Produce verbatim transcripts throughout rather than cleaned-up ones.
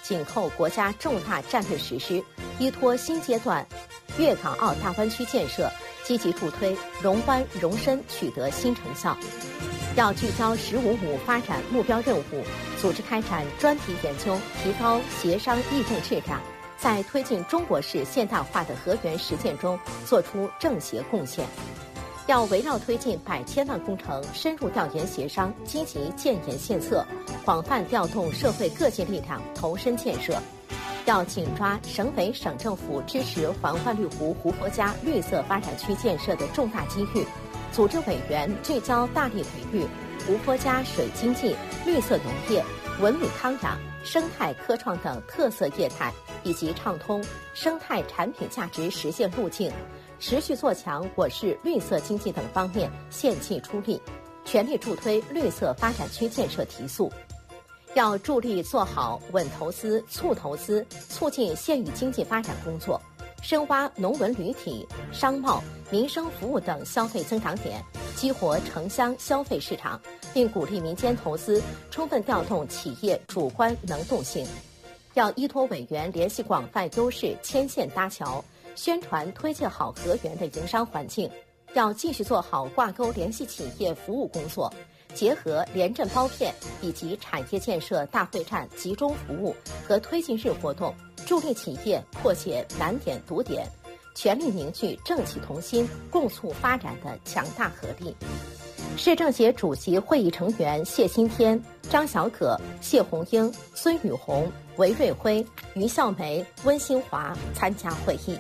紧扣国家重大战略实施，依托新阶段粤港澳大湾区建设，积极助推融湾融深取得新成效。要聚焦“十五五”发展目标任务，组织开展专题研究，提高协商议政质量，在推进中国式现代化的河源实践中作出政协贡献。要围绕推进百千万工程深入调研协商，积极建言献策，广泛调动社会各界力量投身建设。要紧抓省委省政府支持环环绿湖湖泊加绿色发展区建设的重大机遇，组织委员聚焦大力培育湖泊加水经济、绿色农业、文旅康养、生态科创等特色业态，以及畅通生态产品价值实现路径，持续做强我市绿色经济等方面献计出力，全力助推绿色发展区建设提速。要助力做好稳投资、促投资，促进县域经济发展工作，深挖农文旅体、商贸、民生服务等消费增长点，激活城乡消费市场，并鼓励民间投资，充分调动企业主观能动性。要依托委员联系广泛优势，牵线搭桥，宣传推介好河源的营商环境。要继续做好挂钩联系企业服务工作，结合联镇包片以及产业建设大会战集中服务和推进日活动，助力企业破解难点堵点，全力凝聚政企同心、共促发展的强大合力。市政协主席会议成员谢新天、张小葛、谢红英、孙宇红、韦瑞辉、于孝梅、温新华参加会议。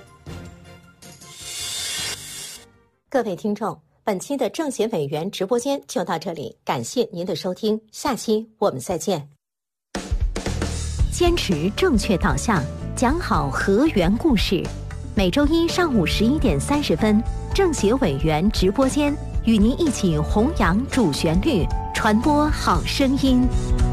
各位听众，本期的政协委员直播间就到这里，感谢您的收听，下期我们再见。 坚持正确导向，讲好河源故事。每周一上午十一点三十分，政协委员直播间与您一起弘扬主旋律，传播好声音。